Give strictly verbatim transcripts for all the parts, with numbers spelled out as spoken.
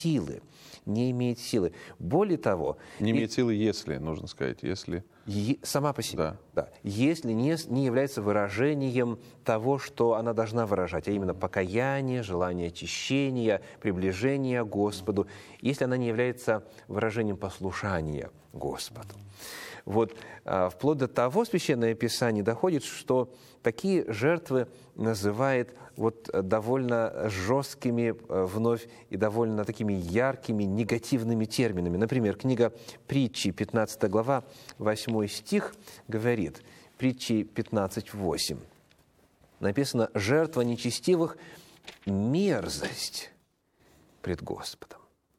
силы, не имеет силы. Более того... Не имеет силы, если, нужно сказать, если... Е- сама по себе, да. Да. Если не, не является выражением того, что она должна выражать, а именно покаяние, желание очищения, приближение к Господу, если она не является выражением послушания Господу. Вот, а, вплоть до того Священное Писание доходит, что такие жертвы называет вот довольно жесткими вновь и довольно такими яркими негативными терминами. Например, книга Притчи, пятнадцатая глава, восьмой стих говорит, Притчи пятнадцать восемь. Написано: «Жертва нечестивых – мерзость пред Господом».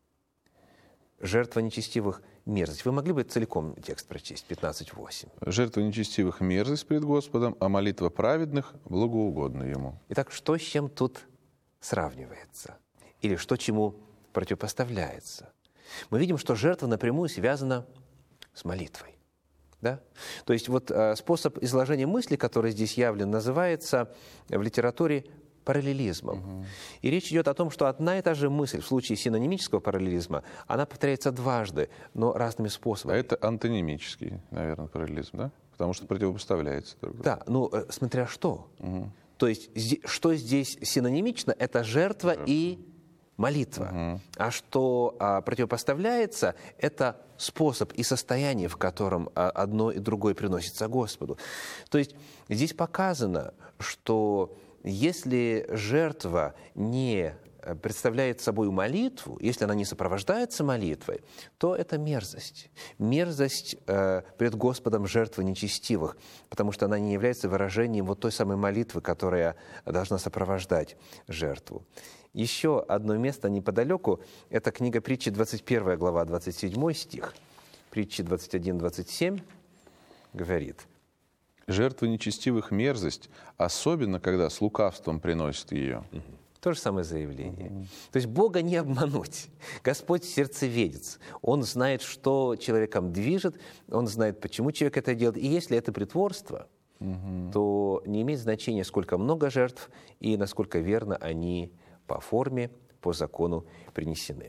Жертва нечестивых – мерзость. Вы могли бы целиком текст прочесть, пятнадцать восемь? «Жертва нечестивых – мерзость пред Господом, а молитва праведных – благоугодна Ему». Итак, что с чем тут сравнивается? Или что чему противопоставляется? Мы видим, что жертва напрямую связана с молитвой. Да? То есть вот э, способ изложения мысли, который здесь явлен, называется в литературе параллелизмом. Угу. И речь идет о том, что одна и та же мысль в случае синонимического параллелизма, она повторяется дважды, но разными способами. А это антонимический, наверное, параллелизм, да? Потому что противопоставляется друг другу. Да, ну, э, смотря что. Угу. То есть, что здесь синонимично, это жертва и молитва. Угу. А что а, противопоставляется, это способ и состояние, в котором а, одно и другое приносится Господу. То есть, здесь показано, что если жертва не представляет собой молитву, если она не сопровождается молитвой, то это мерзость. Мерзость э, пред Господом жертвы нечестивых, потому что она не является выражением вот той самой молитвы, которая должна сопровождать жертву. Еще одно место неподалеку – это книга Притчи, двадцать первая глава, двадцать седьмой стих. Притчи двадцать один двадцать семь говорит: «Жертва нечестивых – мерзость, особенно, когда с лукавством приносит ее». Угу. То же самое заявление. Угу. То есть Бога не обмануть. Господь сердцеведец. Он знает, что человеком движет, Он знает, почему человек это делает. И если это притворство, угу. то не имеет значения, сколько много жертв и насколько верно они по форме, по закону принесены.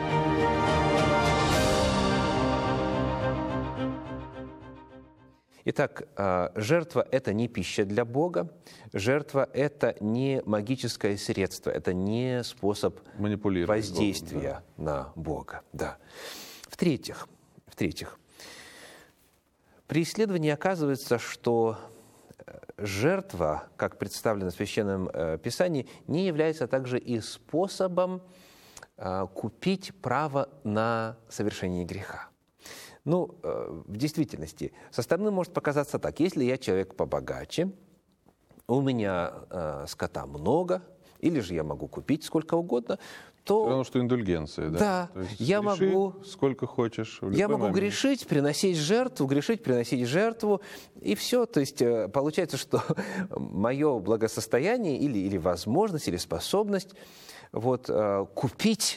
Итак, жертва – это не пища для Бога, жертва – это не магическое средство, это не способ воздействия Богом, да. на Бога. Да. В-третьих, в-третьих, при исследовании оказывается, что жертва, как представлена в Священном Писании, не является также и способом купить право на совершение греха. Ну, в действительности, со стороны может показаться так. Если я человек побогаче, у меня э, скота много, или же я могу купить сколько угодно, то... Потому что индульгенция, да? Да, То есть я греши могу... сколько хочешь. Я могу момент. грешить, приносить жертву, грешить, приносить жертву, и все. То есть получается, что мое благосостояние или, или возможность, или способность вот, э, купить...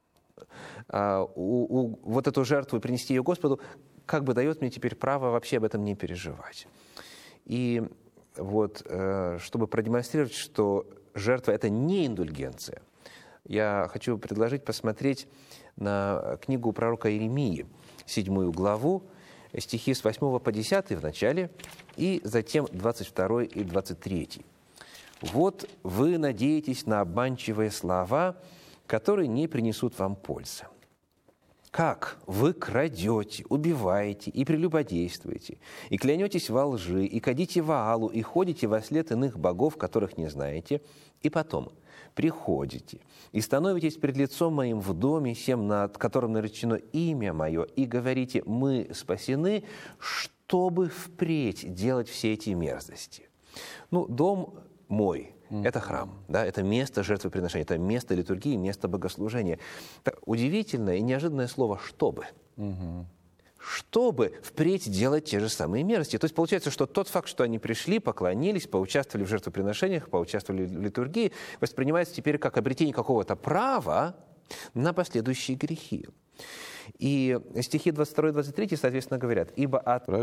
Uh, у, у, вот эту жертву и принести ее Господу, как бы дает мне теперь право вообще об этом не переживать. И вот, uh, чтобы продемонстрировать, что жертва – это не индульгенция, я хочу предложить посмотреть на книгу пророка Иеремии, седьмую главу, стихи с восьмого по десятый в начале, и затем двадцать второй и двадцать третий. «Вот вы надеетесь на обманчивые слова, которые не принесут вам пользы. Как вы крадете, убиваете и прелюбодействуете, и клянетесь во лжи, и кадите Ваалу, и ходите во след иных богов, которых не знаете, и потом приходите и становитесь пред лицом моим в доме, сем, над которым наречено имя мое, и говорите: мы спасены, чтобы впредь делать все эти мерзости». Ну, дом мой – это храм, да, это место жертвоприношения, это место литургии, место богослужения. Так, удивительное и неожиданное слово «чтобы». Угу. Чтобы впредь делать те же самые мерзости. То есть получается, что тот факт, что они пришли, поклонились, поучаствовали в жертвоприношениях, поучаствовали в литургии, воспринимается теперь как обретение какого-то права на последующие грехи. И стихи двадцать второй и двадцать третий, соответственно, говорят: «Ибо от